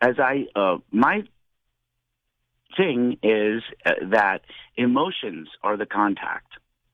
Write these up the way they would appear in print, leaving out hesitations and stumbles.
my thing is that emotions are the contact.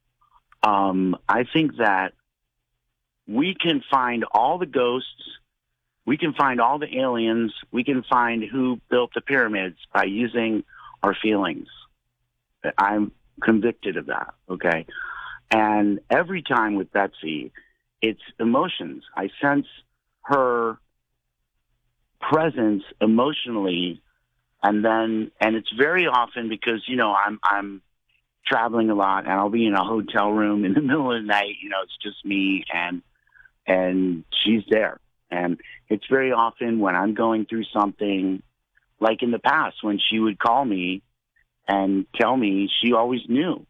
I think that we can find all the ghosts, we can find all the aliens, we can find who built the pyramids by using our feelings. I'm convicted of that, okay? And every time with Betsy, it's emotions. I sense her presence emotionally, and it's very often because, I'm traveling a lot, and I'll be in a hotel room in the middle of the night, it's just me, and she's there. And it's very often when I'm going through something, like in the past when she would call me and tell me she always knew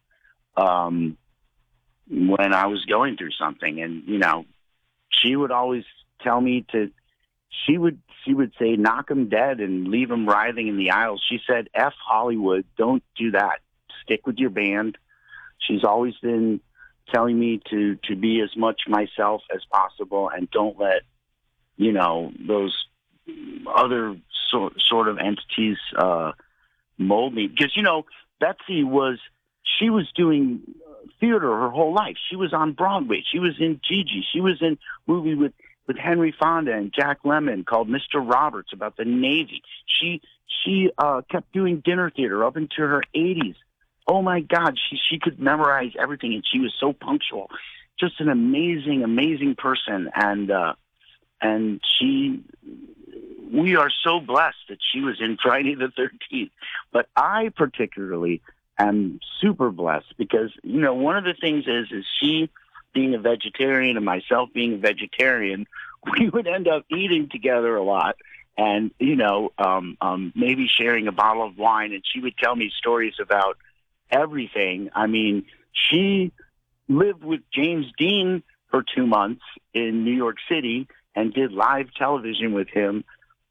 when I was going through something. And, she would always tell me she would say, knock him dead and leave him writhing in the aisles. She said, F Hollywood, don't do that. Stick with your band. She's always been telling me to be as much myself as possible and don't let, those other sort of entities mold me. Because, Betsy was doing theater her whole life. She was on Broadway. She was in Gigi. She was in a movie with Henry Fonda and Jack Lemmon called Mr. Roberts about the Navy. She kept doing dinner theater up into her 80s. Oh my God, she could memorize everything, and she was so punctual. Just an amazing, amazing person, and we are so blessed that she was in Friday the 13th. But I particularly am super blessed because, one of the things is she being a vegetarian and myself being a vegetarian, we would end up eating together a lot and, maybe sharing a bottle of wine, and she would tell me stories about everything. I mean, she lived with James Dean for 2 months in New York City and did live television with him.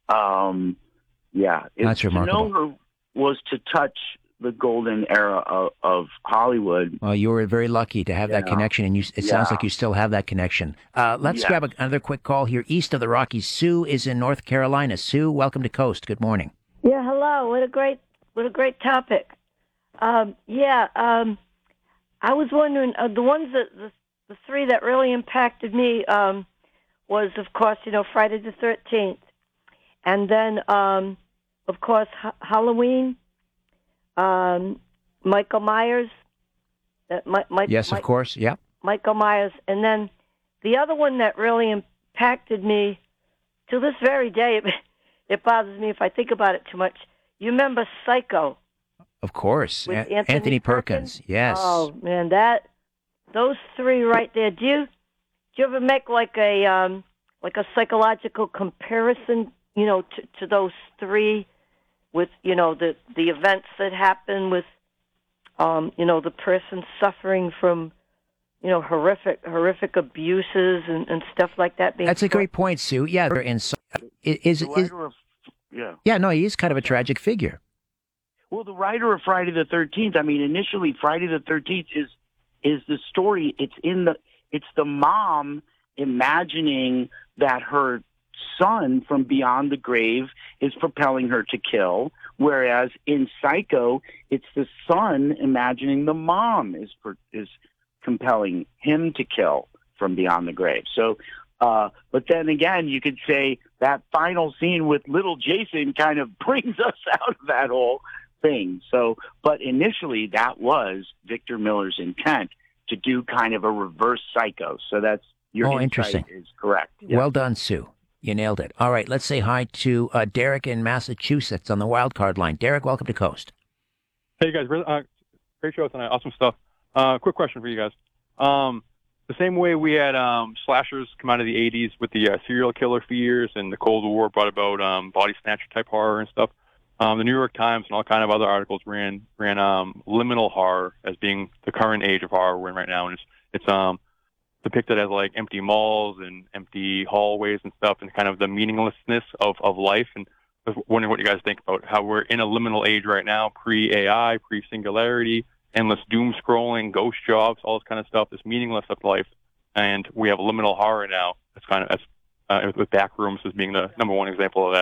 That's remarkable. To know her was to touch the golden era of Hollywood. Well, you were very lucky to have that connection, and it sounds like you still have that connection. Let's grab another quick call here. East of the Rockies, Sue is in North Carolina. Sue, welcome to Coast. Good morning. Yeah, hello. What a great topic. I was wondering, the three that really impacted me was, of course, Friday the 13th. And then, of course, Halloween, Michael Myers. Yes, of course, yeah. Michael Myers. And then the other one that really impacted me, to this very day, it bothers me if I think about it too much. You remember Psycho? Of course. With Anthony Perkins, yes. Oh, man, those three right there. Do you ever make like a psychological comparison, to those three with, the events that happen with, the person suffering from, horrific abuses and stuff like that? That's a great point, Sue. Yeah. He is kind of a tragic figure. Well, the writer of Friday the 13th, I mean, initially Friday the 13th is the story. It's the mom imagining that her son from beyond the grave is propelling her to kill, whereas in Psycho, it's the son imagining the mom is compelling him to kill from beyond the grave. So, but then again, you could say that final scene with little Jason kind of brings us out of that whole thing. So, but initially that was Victor Miller's intent to do kind of a reverse Psycho. So that's your insight is correct. Yeah. Well done, Sue. You nailed it. All right, let's say hi to Derek in Massachusetts on the wild card line. Derek, welcome to Coast. Hey guys, great show tonight. Awesome stuff. Quick question for you guys. The same way we had slashers come out of the 80s with the serial killer fears, and the Cold War brought about body snatcher type horror and stuff. The New York Times and all kind of other articles ran liminal horror as being the current age of horror we're in right now, and it's depicted as like empty malls and empty hallways and stuff, and kind of the meaninglessness of life. And I was wondering what you guys think about how we're in a liminal age right now, pre-AI, pre-singularity, endless doom scrolling, ghost jobs, all this kind of stuff, this meaningless of life, and we have liminal horror now. That's kind of with Backrooms as being the number one example of that.